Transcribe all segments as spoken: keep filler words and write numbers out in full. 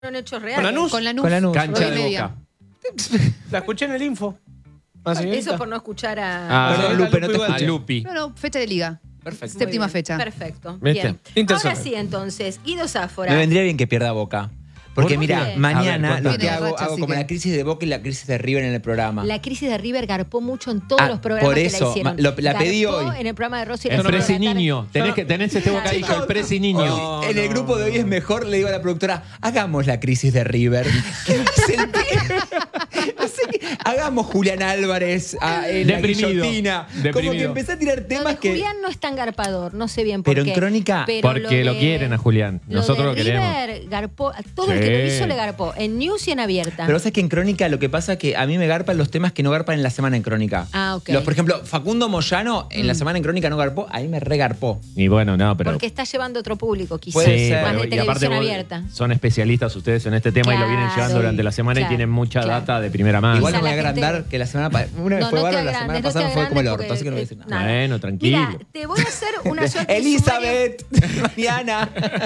Son hechos reales. ¿Con Lanús? Con Lanús. Con Lanús. Cancha Nueve y de media. Boca. La escuché en el info. La Eso señorita. por no escuchar a... Ah, Perdón, Lupe, Lupe, no no te te a escuché. Lupi. No, no, fecha de liga. Perfecto. Séptima Muy bien, fecha. Perfecto. ¿Viste? Bien. Interson. Ahora sí, entonces, Guido Sáfora. Me vendría bien que pierda Boca. Porque ¿Por mira, qué? mañana A ver, lo contame. que hago, Viene de racha, hago así como que- la crisis de Boca y la crisis de River en el programa. La crisis de River garpó mucho en todos Ah, los programas por que eso, la hicieron. ma- lo- la pedí Garpó hoy. en el programa de Rosy. El la semana Presi de la tarde. Niño. Tenés, que, tenés este bocadillo, el Presi Niño. Hoy, en el grupo de hoy es mejor, le digo a la productora, hagamos la crisis de River. ¿Qué dice el pibe? No sé qué- hagamos Julián Álvarez a, en la Deprimido. guillotina. Como Deprimido. que empecé a tirar Lo temas de que... Julián no es tan garpador, no sé bien por Pero qué. en Crónica- Porque lo de- quieren a Julián. Nosotros lo lo de queremos. River garpó, a todo el Sí. que lo hizo le garpó. En News y en Abierta. Pero sabes que en Crónica lo que pasa es que a mí me garpan los temas que no garpan en la semana en Crónica. Ah, ok. Los, por ejemplo, Facundo Moyano en la semana en Crónica no garpó, ahí me regarpó. Y bueno, no, pero... Porque está llevando otro público, quizás. Puede Sí, ser. Más pero- de y aparte televisión vos- abierta. son especialistas ustedes en este tema y lo vienen Claro, llevando durante la semana claro, y tienen mucha claro. data de primera mano. Igual no Quizá me voy a la gente- agrandar que la semana pa- una vez No, fue no te bárbaro, la semana agrandes, no pasada te me fue como el agrandes orto, así que no voy a porque, decir eh, nada. nada. Bueno, tranquilo. Mira, te voy a hacer una suerte de Elizabeth, mañana.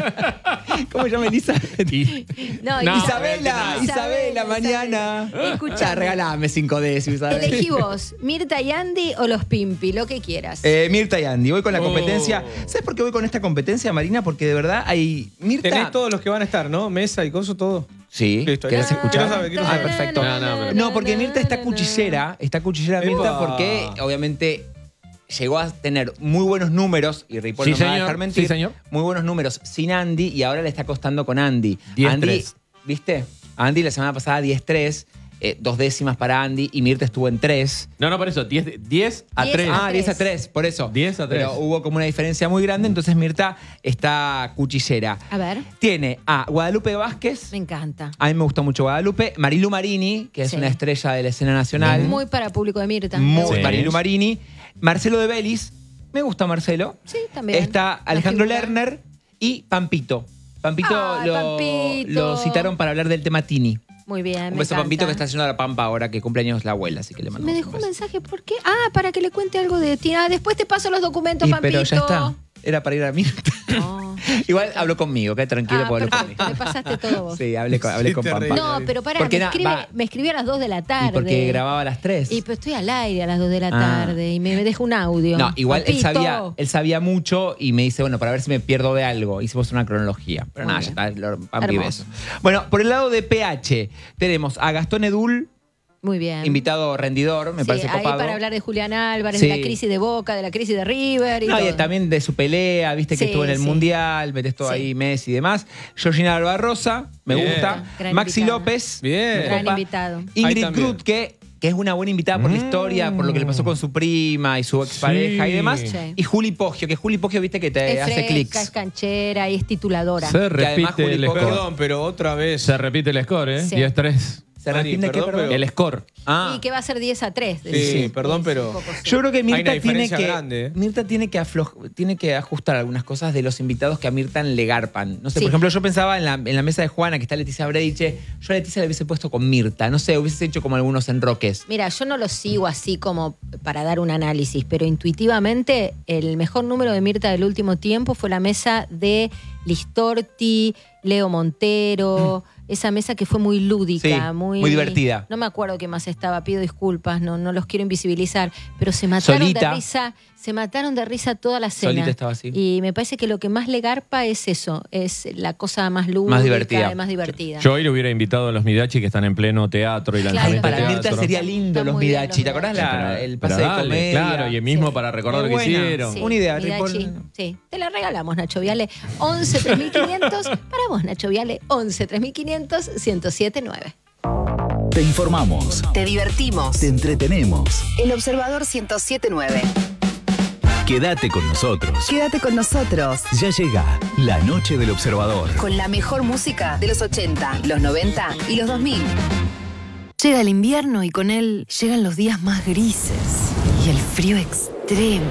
¿Cómo se llama Elizabeth? Y- No, No, Isabela, Isabela, Isabela, mañana. Escuchame. Ya, regalame cinco décimos, Isabel. Elegí vos, Mirta y Andy o los Pimpi, lo que quieras. Eh, Mirta y Andy, voy con la Oh. competencia. ¿Sabes por qué voy con esta competencia, Marina? Porque de verdad hay. Mirta. Tenés todos los que van a estar, ¿no? Mesa y coso, todo. Sí, Listo, ¿querés ahí. escuchar? Quiero saber, quiero Ah, saber. perfecto. No, no, pero- No, porque Mirta está cuchillera, está cuchillera Mirta Epa. porque obviamente llegó a tener muy buenos números, y Ripoll Sí, no me va a señor. dejar mentir, Sí, señor. muy buenos números sin Andy y ahora le está costando con Andy. diez Andy, tres. ¿viste? Andy la semana pasada diez tres, eh, dos décimas para Andy y Mirta estuvo en tres. No, no, por eso, diez, diez a Diez tres. a Ah, diez a tres, por eso. diez a tres. Pero hubo como una diferencia muy grande, entonces Mirta está cuchillera. A ver, Tiene a Guadalupe Vázquez. me encanta. A mí me gustó mucho Guadalupe. Marilu Marini, que es Sí. una estrella de la escena nacional. Es muy para público de Mirta. Muy Sí. Marilu Marini. Marcelo de Belis. Me gusta Marcelo. Sí, también. Está La Alejandro figura. Lerner y Pampito. Pampito, Ay, lo, Pampito. lo citaron para hablar del tema Tini. Muy bien, Un me beso a Pampito encanta. que está haciendo la Pampa ahora que cumpleaños la abuela, así que le mando Me dejó un mensaje, ¿por qué? Ah, para que le cuente algo de ti. Ah, después te paso los documentos, Pampito. Pero ya está. Era para ir a Mirta. No. Igual habló conmigo, que tranquilo, Ah, porque habló perfecto, conmigo. le pasaste todo vos. Sí, hablé con, hablé Sí, con terrible. Pampa. No, pero pará, Porque me, na- escribe, va. me escribió a las dos de la tarde. Y porque grababa a las tres. Y pues estoy al aire a las dos de la Ah. tarde y me deja un audio. No, igual él Papito. sabía, él sabía mucho y me dice, bueno, para ver si me pierdo de algo. Hicimos una cronología. Pero Muy nada, bien. ya está. lo- Pampi, Hermoso. beso. Bueno, por el lado de P H, tenemos a Gastón Edul, Muy bien. invitado rendidor, me Sí, parece ahí copado. para hablar de Julián Álvarez, Sí. de la crisis de Boca, de la crisis de River y No, y todo. también de su pelea, viste que Sí, estuvo en el sí. Mundial, metes todo Sí. ahí Messi y demás. Georgina Barbarosa, me Bien. gusta. Gran Maxi invitada. López. Bien. me Gran copa. invitado. Ahí Ingrid también. Krutke, que es una buena invitada por la Mm. historia, por lo que le pasó con su prima y su expareja Sí. y demás. Sí. Y Juli Poggio, que Juli Poggio, viste que te Es hace fresca, clics. es canchera y es tituladora. Se además repite Juli el Poggio- score. Perdón, pero otra vez. Se repite el score, ¿eh? Sí. diez tres. ¿Se Mari, arrepiente de qué, perdón, perdón? pero- El score. Ah. Y que va a ser diez a tres. Sí, decís. perdón, Es pero- un poco, sí. Yo creo que Hay una Mirta tiene diferencia que, grande, ¿eh? Mirta tiene que, afloj- tiene que ajustar algunas cosas de los invitados que a Mirta le garpan. No sé, Sí. por ejemplo, yo pensaba en la, en la mesa de Juana, que está Leticia Brediche. Yo a Leticia le hubiese puesto con Mirta. No sé, hubiese hecho como algunos enroques. Mira, yo no lo sigo así como para dar un análisis, pero intuitivamente el mejor número de Mirta del último tiempo fue la mesa de Listorti, Leo Montero, esa mesa que fue muy lúdica, Sí, muy, muy divertida. No me acuerdo qué más estaba, pido disculpas, no, no los quiero invisibilizar, pero se mataron Solita. de risa, se mataron de risa toda la cena. Solita estaba así. Y me parece que lo que más le garpa es eso, es la cosa más lúdica, Más divertida. más divertida. Yo hoy le hubiera invitado a los Midachi que están en pleno teatro y Claro. lanzamiento Ay, para de Mirta teatro. sería lindo Está los muy bien Midachi. los ¿Te acordás Midachi. la- Pero- el pero pase de dale, comedia? Claro, y el mismo Sí. para recordar Muy lo que buena. hicieron. Sí, Una idea, Midachi, Ripoll. sí, te la regalamos, Nacho Viale. once tres mil quinientos para vos, Nacho Viale. once tres mil quinientos ciento siete nueve. Te informamos, Te divertimos. te entretenemos. El Observador ciento siete nueve. Quédate con nosotros. Quédate con nosotros. Ya llega la noche del observador. Con la mejor música de los ochenta, los noventa y los dos mil. Llega el invierno y con él llegan los días más grises y el frío extremo.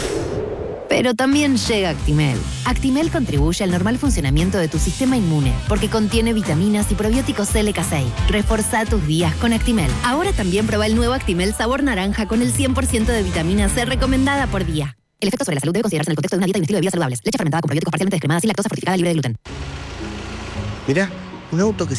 Pero también llega Actimel. Actimel contribuye al normal funcionamiento de tu sistema inmune porque contiene vitaminas y probióticos L K seis. Reforzá tus días con Actimel. Ahora también prueba el nuevo Actimel sabor naranja con el cien por ciento de vitamina C recomendada por día. El efecto sobre la salud debe considerarse en el contexto de una dieta y un estilo de vida saludables. Leche fermentada con probióticos parcialmente descremadas sin lactosa fortificada libre de gluten. Mirá, Un auto que